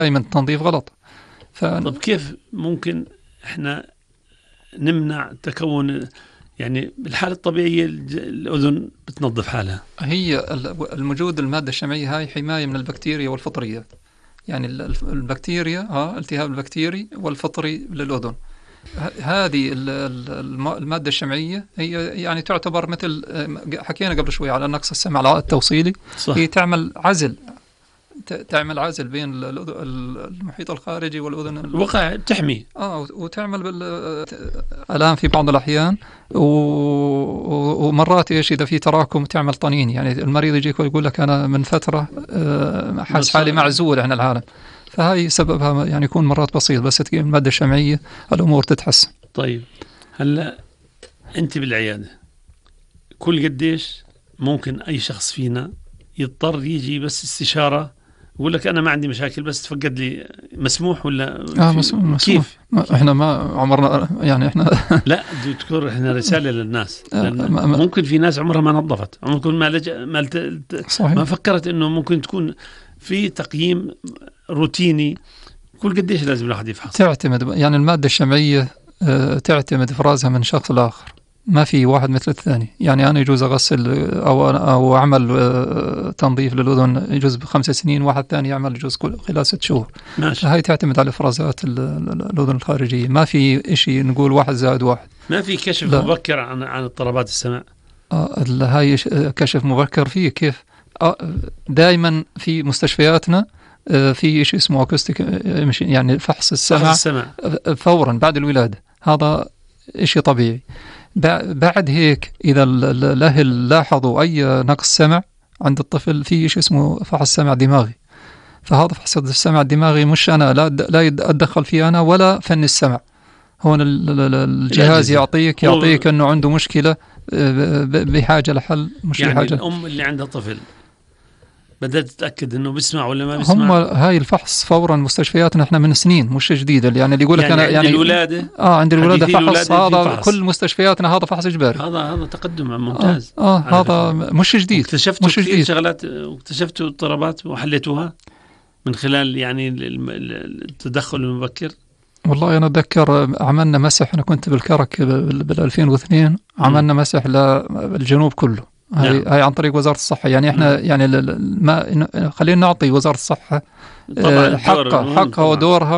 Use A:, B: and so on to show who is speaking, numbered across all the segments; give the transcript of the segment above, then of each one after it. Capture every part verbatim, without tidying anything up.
A: دائما التنظيف غلط.
B: ف... طب كيف ممكن احنا نمنع تكون، يعني بالحالة الطبيعية الأذن بتنظف حالها؟
A: هي الموجود المادة الشمعية هاي حماية من البكتيريا والفطريات، يعني البكتيريا اه التهاب البكتيري والفطري للأذن. هذه المادة الشمعية هي يعني تعتبر مثل حكينا قبل شوي على نقص السمع العائد التوصيلي. صح. هي تعمل عزل تعمل عزل بين المحيط الخارجي والأذن
B: الوقع، تحمي
A: اه وتعمل بال... الآن في بعض الأحيان و... ومرات إيش إذا في تراكم تعمل طنين، يعني المريض يجيك ويقول لك أنا من فترة حاس حالي معزول عن العالم، فهاي سببها يعني يكون مرات بسيط، بس تجيب المادة الشمعية الأمور تتحسن.
B: طيب هلا أنت بالعيادة كل قديش ممكن أي شخص فينا يضطر يجي بس استشارة يقول لك أنا ما عندي مشاكل بس تفقد لي، مسموح ولا
A: آه مسموح مسموح.
B: كيف؟
A: ما إحنا ما عمرنا يعني إحنا
B: لا دكتور إحنا رسالة للناس، ممكن في ناس عمرها ما نظفت، ممكن ما لجأ ما, لت... ما فكرت إنه ممكن تكون في تقييم روتيني. كل قديش لازم الواحد يفحص؟
A: تعتمد يعني المادة الشمعية تعتمد إفرازها من شخص لآخر، ما في واحد مثل الثاني. يعني أنا يجوز أغسل أو أو أعمل تنظيف للأذن يجوز بخمس سنين، واحد ثاني يعمل يجوز خلال ست شهور. ماشي. هاي تعتمد على إفرازات الأذن الخارجية، ما في إشي نقول واحد زائد واحد.
B: ما في كشف لا. مبكر عن عن اضطرابات السمع.
A: آه هاي كشف مبكر فيه كيف؟ آه دائما في مستشفياتنا في شيء اسمه أكوستيك، يعني فحص السمع, فحص السمع فورا بعد الولادة، هذا شيء طبيعي. بعد هيك إذا الأهل لاحظوا أي نقص سمع عند الطفل في شيء اسمه فحص سمع دماغي، فهذا فحص السمع الدماغي مش أنا لا لا أتدخل فيه أنا ولا فن السمع، هون الجهاز يعطيك يعطيك أنه عنده مشكلة بحاجة لحل، مش
B: يعني
A: بحاجة.
B: الأم اللي عندها طفل بدأت تتأكد إنه بيسمع ولا ما بيسمع؟
A: هم هاي الفحص فورا مستشفياتنا إحنا من سنين مش جديدة، يعني اللي يقول لك
B: يعني
A: أنا
B: عند
A: يعني
B: الولادة
A: آه عند الولادة فحص،
B: الولادة
A: هذا
B: فحص.
A: كل مستشفياتنا هذا فحص إجباري.
B: هذا هذا تقدم ممتاز.
A: آه, آه هذا مش جديد.
B: اكتشفتوا مش جديد شغلات، واكتشفتوا اضطرابات وحليتوها من خلال يعني التدخل المبكر.
A: والله أنا أتذكر عملنا مسح، أنا كنت بالكرك بال ألفين واثنين عملنا مسح للجنوب كله. هاي نعم. هاي عن طريق وزارة الصحة، يعني احنا نعم. يعني ما خلينا نعطي وزارة الصحة حقها حقها ودورها،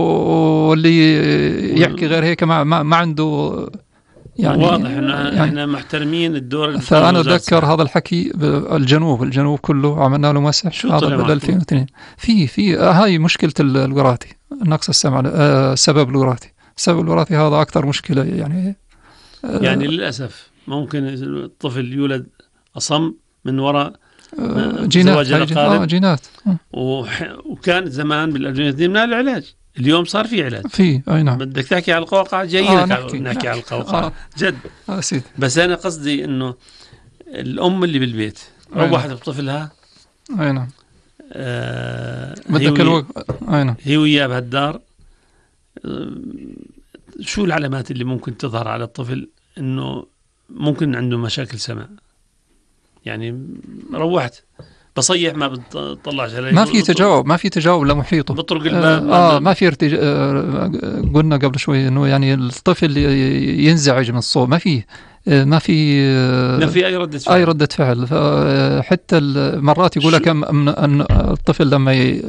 A: واللي يحكي غير هيك ما ما, ما عنده
B: يعني واضح ان يعني احنا محترمين الدور.
A: فانا اتذكر هذا الحكي الجنوب الجنوب كله عملنا له مسح هذا بال ألفين واثنين. في في هاي مشكلة الوراثي، نقص السمع، السبب الوراثي، السبب الوراثي هذا اكثر مشكلة يعني.
B: يعني للاسف ممكن الطفل يولد أصم من وراء
A: جينات آه جينات
B: وكان زمان بالأرجنتين من العلاج، اليوم صار في علاج
A: في أي نعم.
B: بدك تحكي على القوقعة جايين آه نحكي, نحكي على القوقعة آه جد
A: آه سيد.
B: بس أنا قصدي إنه الأم اللي بالبيت روحت بطفلها
A: أي نعم
B: آه
A: بدك الوقت أي نعم
B: هي وياه بهالدار آه شو العلامات اللي ممكن تظهر على الطفل إنه ممكن عنده مشاكل سمع؟ يعني روحت بصيح ما بتطلعش عليه،
A: ما في تجاوب ما في تجاوب لمحيطه،
B: بطرق الباب
A: آه, آه ما في ارتج... آه قلنا قبل شوي انه يعني الطفل ينزعج من الصوت، ما في آه ما في آه
B: ما في اي ردة فعل
A: اي ردة فعل. حتى مرات يقول لك ان الطفل لما ي...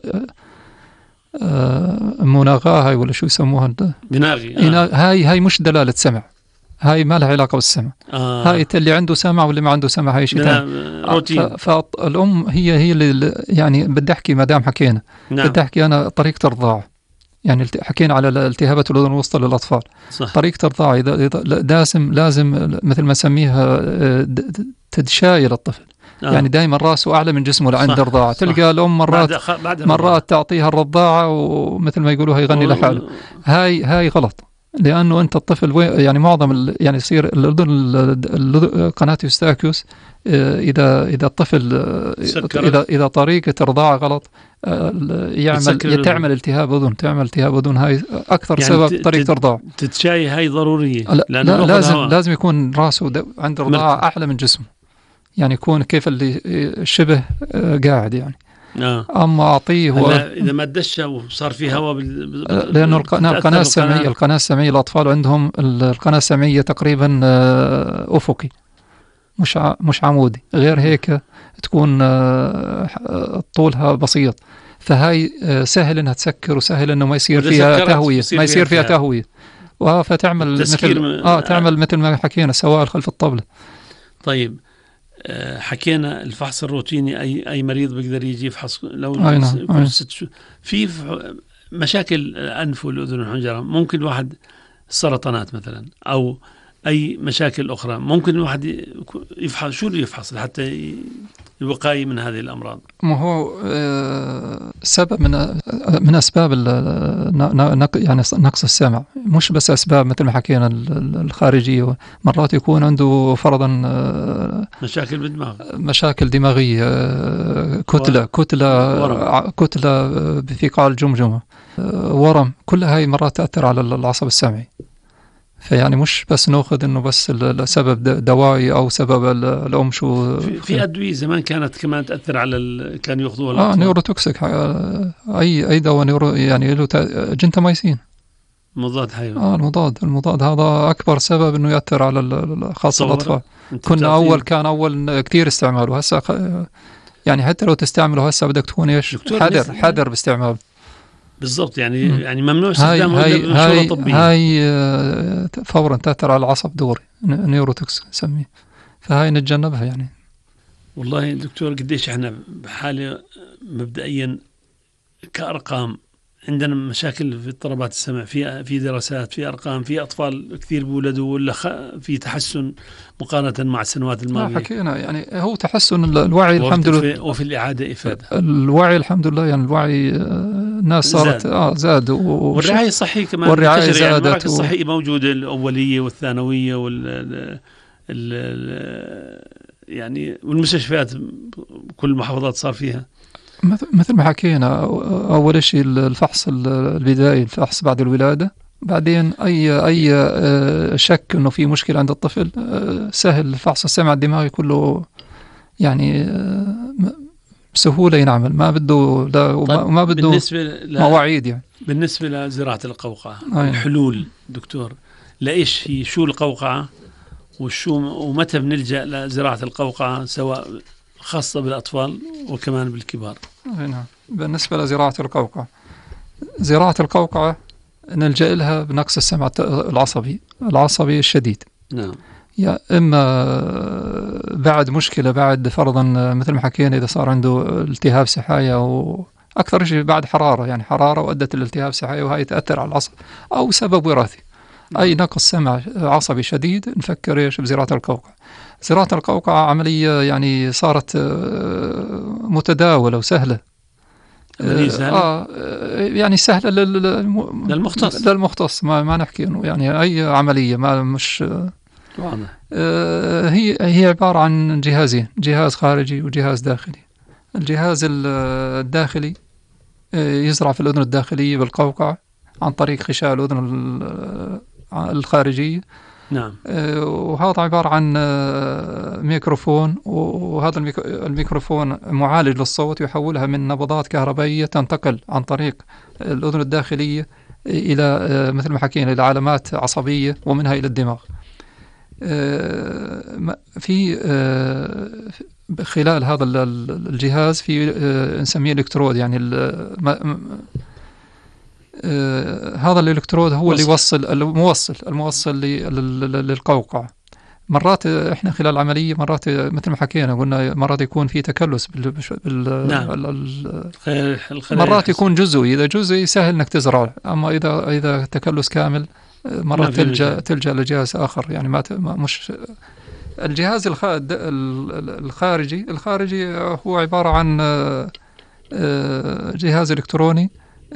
A: آه مناغاه هاي ولا شو يسموها
B: بناغي
A: آه. هاي هاي مش دلالة سمع، هاي ما لها علاقة بالسمع. آه. هاي اللي عنده سمع واللي ما عنده سمع هاي شيء ثاني. فالأم هي هي اللي يعني بدي أحكي ما دام حكينا نعم. بدي أحكي أنا طريقة الرضاعة، يعني حكينا على التهابات الأذن الوسطى للأطفال. صح. طريقة الرضاعة إذا لازم لازم مثل ما نسميها تدشايل الطفل. آه. يعني دائما راسه أعلى من جسمه لعند الرضاعة. تلقى الأم مرات بعد بعد مرات تعطيها الرضاعة ومثل ما يقولوا هي يغني لحاله. هاي هاي غلط، لأنه أنت الطفل يعني معظم يعني يصير الأذن قناة يوستاكيوس إذا إذا الطفل إذا إذا طريقة الرضاعة غلط يعمل تعمل التهاب أذن تعمل التهاب أذن هاي أكثر يعني سبب طريقة الرضاعة.
B: تتشاي هاي ضرورية
A: لا, لا لازم لازم يكون راسه عند الرضاعة أعلى من جسمه، يعني يكون كيف اللي شبه قاعد يعني.
B: آه.
A: أما أعطيه هو
B: إذا ما دشة وصار في هواء بال...
A: لأنه القناة القناة السمعية القناة السمعية الأطفال عندهم القناة السمعية تقريبا أفقي مش مش عمودي، غير هيك تكون طولها بسيط، فهاي سهل انها تسكر وسهل انه ما يصير فيها تهوية ما يصير فيها تهوية، فتعمل مثل م... اه تعمل مثل ما حكينا سوائل خلف الطبلة.
B: طيب حكينا الفحص الروتيني، اي اي مريض بيقدر يجي يفحص لو كل ست شهور. في مشاكل الانف والاذن والحنجره، ممكن واحد سرطانات مثلا او اي مشاكل اخرى، ممكن الواحد يفحص. شو اللي يفحص لحتى الوقاية من هذه الامراض؟
A: ما هو سبب من من اسباب يعني نقص السمع، مش بس اسباب مثل ما حكينا الخارجيه، مرات يكون عنده فرضا
B: مشاكل بالدماغ،
A: مشاكل دماغيه، كتله كتله ورم. كتله في قاع الجمجمه، ورم، كل هاي مرات تاثر على العصب السمعي. فيعني مش بس ناخذ انه بس السبب دوائي او سبب الام شو
B: في, في ادويه زمان كانت كمان تاثر على ال... كانوا ياخذوها الاطفال.
A: اه نيوروتوكسيك، اي اي دواء نيورو يعني له جنتامايسين،
B: مضاد حيوي.
A: اه المضاد المضاد هذا اكبر سبب انه ياثر على خاصه الاطفال. كنا اول كان اول كثير استعماله، هسه يعني حتى لو تستعمله هسه بدك تكون ايش حذر حذر باستعماله.
B: بالضبط، يعني م. يعني ممنوع استخدامه الا بشروط طبيه.
A: هاي فورا تاثر على العصب دوري، نيوروتوكس نسميه، فهاي نتجنبها يعني.
B: والله دكتور، قديش احنا بحاله مبدئيا كارقام عندنا مشاكل في اضطرابات السمع، في في دراسات، في ارقام، في اطفال كثير بولدوا ولا في تحسن مقارنه مع السنوات الماضيه.
A: حكينا يعني هو تحسن الوعي الحمد لله،
B: وفي الاعاده افاده
A: الوعي الحمد لله، يعني الوعي الناس صارت زاد. اه زاد
B: والرعايه الصحيه كمان،
A: والرعايه زادت،
B: يعني المراكز الصحيه موجوده، الاوليه والثانويه وال ال ال يعني والمستشفيات كل المحافظات صار فيها.
A: مثل ما حكينا، أول شيء الفحص البدائي، الفحص بعد الولادة، بعدين أي أي شك إنه في مشكلة عند الطفل سهل فحص السمع الدماغي كله، يعني بسهولة ينعمل، ما بده لا وما بده مواعيد يعني.
B: بالنسبة لزراعة القوقعة، أيه. الحلول دكتور لإيش هي؟ شو القوقعة وشو ومتى بنلجأ لزراعة القوقعة، سواء خاصة بالأطفال وكمان بالكبار؟
A: نعم. بالنسبة لزراعة القوقعة، زراعة القوقعة نلجأ لها بنقص السمع العصبي العصبي الشديد.
B: نعم.
A: يا إما بعد مشكلة، بعد فرضا مثل ما حكينا إذا صار عنده التهاب سحايا، وأكثر شيء بعد حرارة، يعني حرارة وأدت الالتهاب سحايا، وهي تأثر على العصب، أو سبب وراثي. أي نقص سمع عصبي شديد نفكر إيش بزراعة القوقعة. زراعة القوقعة عملية يعني صارت متداولة وسهلة.
B: آه
A: يعني سهلة
B: للمختص
A: للمختص ما ما نحكي إنه يعني أي عملية ما مش آه هي هي عبارة عن جهازين، جهاز خارجي وجهاز داخلي. الجهاز الداخلي يزرع في الأذن الداخلية بالقوقعة عن طريق غشاء الأذن الخارجية.
B: نعم.
A: وهذا عبارة عن ميكروفون، وهذا الميكروفون معالج للصوت يحولها من نبضات كهربائية تنتقل عن طريق الأذن الداخلية إلى مثل ما حكينا إلى علامات عصبية، ومنها إلى الدماغ. في خلال هذا الجهاز في نسميه الكترود، يعني آه هذا الإلكترود هو اللي يوصل الموصل الموصل للقوقعة. مرات احنا خلال العملية مرات مثل ما حكينا قلنا مرات يكون في تكلس بال, بال
B: نعم.
A: مرات يكون جزئي، إذا جزئي سهل انك تزرع، اما اذا اذا تكلس كامل مرات تلجأ تلجأ لجهاز اخر، يعني ما مش الجهاز الخارجي. الخارجي هو عبارة عن جهاز إلكتروني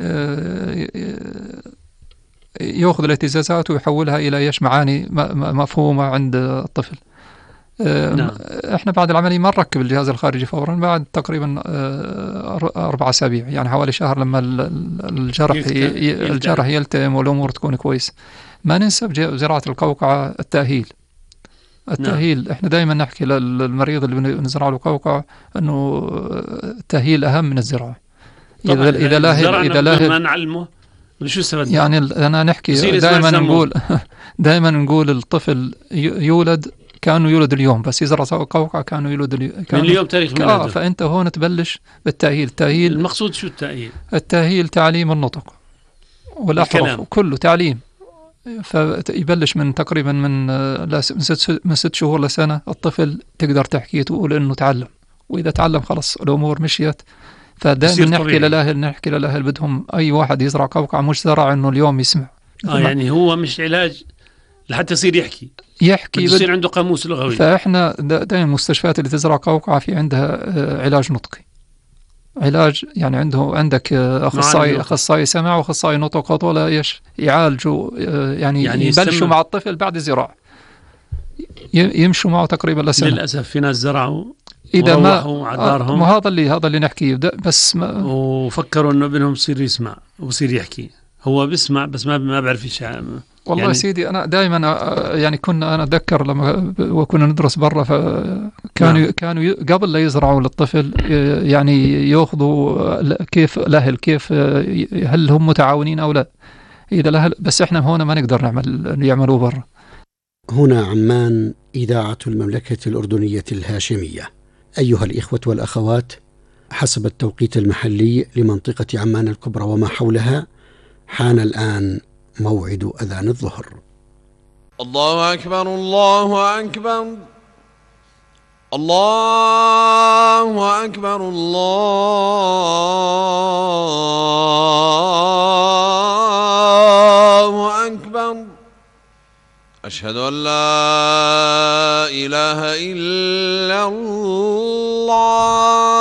A: يأخذ الاهتزازات ويحولها إلى إيش معاني مفهومة عند الطفل.
B: نعم.
A: إحنا بعد العملية ما نركب الجهاز الخارجي فورا، بعد تقريبا أربع أسابيع، يعني حوالي شهر، لما الجرح الجرح يلتئم والأمور تكون كويس. ما ننسى بزراعة القوقعة التأهيل. التأهيل نعم. احنا دائما نحكي للمريض اللي بنزرع له قوقعة انه التأهيل اهم من الزراعة.
B: اذا اذا لا اذا لا ما نعلمه شو استفدنا؟
A: يعني انا نحكي دائما نقول دائما نقول الطفل يولد كانه يولد اليوم، بس يزرع قوقعة كانه يولد اليوم
B: من اليوم تاريخ ميلاده.
A: اه فانت هون تبلش بالتأهيل. التأهيل
B: المقصود شو التأهيل؟
A: التأهيل تعليم النطق والأحرف كله تعليم. فيبلش من تقريبا من من ست شهور لسنة الطفل تقدر تحكي تقول انه تعلم، واذا تعلم خلص الامور مشيت. فدائما نحكي للاهل نحكي للاهل بدهم اي واحد يزرع قوقعة مش زرع انه اليوم يسمع.
B: اه يعني هو مش علاج لحتى يصير يحكي
A: يحكي
B: بده يصير عنده قاموس لغوي.
A: فاحنا دائما المستشفيات اللي تزرع قوقعة في عندها علاج نطقي، علاج يعني عنده عندك اخصائي اخصائي سمع واخصائي نطق، هذول ايش يعالجوا يعني, يعني يبلشوا مع الطفل بعد الزراعة، يمشوا معه تقريبا لسنة.
B: للاسف في ناس زرعوا
A: اذا ما
B: على دارهم،
A: هذا اللي هذا اللي نحكيه بس ما
B: وفكروا انه ابنهم يصير يسمع ويصير يحكي. هو بيسمع بس ما ما بيعرف يشعر.
A: والله يعني سيدي أنا دائما يعني كنا أنا أتذكر لما وكنا ندرس برا فكانوا نعم. كانوا قبل لا يزرعوا للطفل يعني يأخذوا كيف الأهل كيف هل هم متعاونين أو لا. إذا الأهل بس إحنا هنا ما نقدر نعمل يعملوا برا.
C: هنا عمان إذاعة المملكة الأردنية الهاشمية. أيها الإخوة والأخوات، حسب التوقيت المحلي لمنطقة عمان الكبرى وما حولها حان الآن موعد أذان الظهر.
D: الله أكبر الله أكبر الله أكبر الله أكبر أشهد أن لا إله إلا الله